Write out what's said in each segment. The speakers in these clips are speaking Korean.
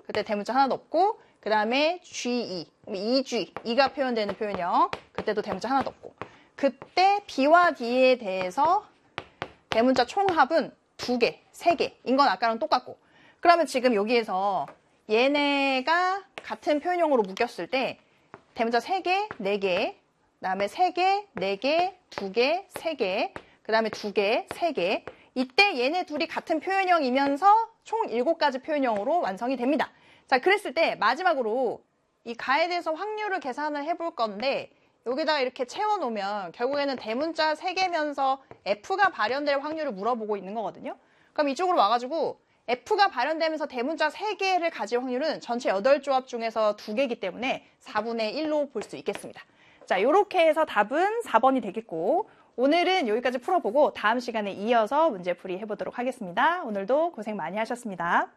그때 대문자 하나 넣고 그 다음에 G2, 2G, 2가 표현되는 표현형 그때도 대문자 하나 넣고 그때 B와 D에 대해서 대문자 총합은 2개, 3개인 건 아까랑 똑같고 그러면 지금 여기에서 얘네가 같은 표현형으로 묶였을 때 대문자 3개, 4개, 그 다음에 3개, 4개, 2개, 3개, 그 다음에 2개, 3개 이때 얘네 둘이 같은 표현형이면서 총 7가지 표현형으로 완성이 됩니다. 자, 그랬을 때 마지막으로 이 가에 대해서 확률을 계산을 해볼 건데 여기다가 이렇게 채워놓으면 결국에는 대문자 3개면서 F가 발현될 확률을 물어보고 있는 거거든요. 그럼 이쪽으로 와가지고 F가 발현되면서 대문자 3개를 가질 확률은 전체 8조합 중에서 2개이기 때문에 4분의 1로 볼 수 있겠습니다. 자, 이렇게 해서 답은 4번이 되겠고 오늘은 여기까지 풀어보고 다음 시간에 이어서 문제풀이 해보도록 하겠습니다. 오늘도 고생 많이 하셨습니다.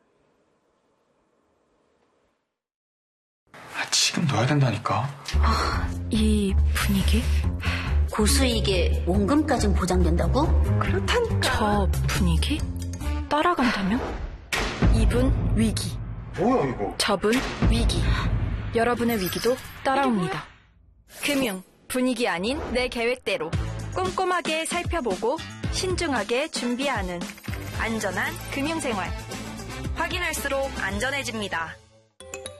지금 넣어야 된다니까. 이 분위기? 고수익에 원금까진 보장된다고? 그렇다니까. 저 분위기? 따라간다면? 이분 위기. 뭐야 이거? 저분 위기. 여러분의 위기도 따라옵니다. 금융, 분위기 아닌 내 계획대로 꼼꼼하게 살펴보고 신중하게 준비하는 안전한 금융생활. 확인할수록 안전해집니다.